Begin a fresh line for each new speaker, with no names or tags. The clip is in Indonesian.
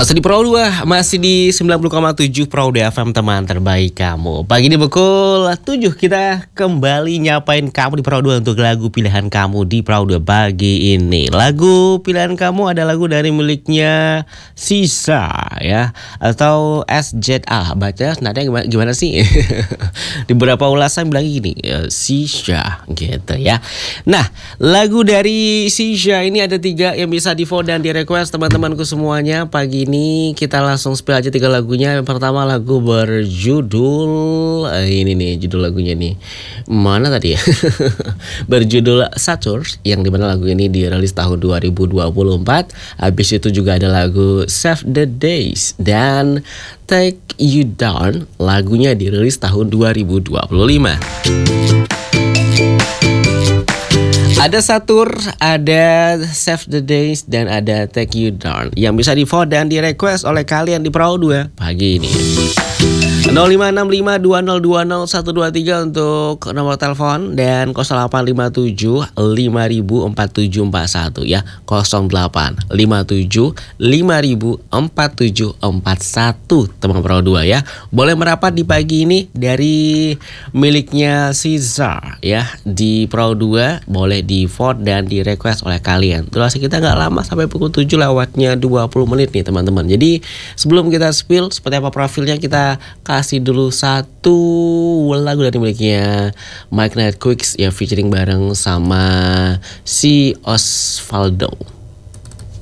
Masih di Pro 2, masih di 90,7 Pro FM, teman terbaik kamu. Pagi ini pukul 7 kita kembali nyapain kamu di Pro 2 untuk lagu pilihan kamu di Pro 2 pagi ini. Lagu pilihan kamu ada lagu dari miliknya Sisa ya, atau SZA. Baca nadanya gimana sih? Di beberapa ulasan bilang gini, Sisa gitu ya. Nah, lagu dari Sisa ini ada 3 yang bisa di vote dan di request teman-temanku semuanya. Pagi ini kita langsung spill aja 3 lagunya. Yang pertama lagu berjudul ini nih, judul lagunya nih mana tadi ya? Berjudul Saturn, yang dimana lagu ini dirilis tahun 2024. Habis itu juga ada lagu Save the Days dan Take You Down, lagunya dirilis tahun 2025. Ada Satur, ada Save the Days, dan ada Take You Down yang bisa di vote dan di request oleh kalian di Pro 2 pagi ini. 056520200123 untuk nomor telepon dan 0857 504741 ya, 0857 504741 teman Pro 2 ya. Boleh merapat di pagi ini dari miliknya Caesar ya di Pro 2, boleh di vote dan di request oleh kalian. Durasi kita nggak lama, sampai pukul 7 lewatnya 20 menit nih teman-teman. Jadi sebelum kita spill seperti apa profilnya, kita kasih dulu satu lagu dari miliknya Mike Nightquicks ya, featuring bareng sama si Osvaldo.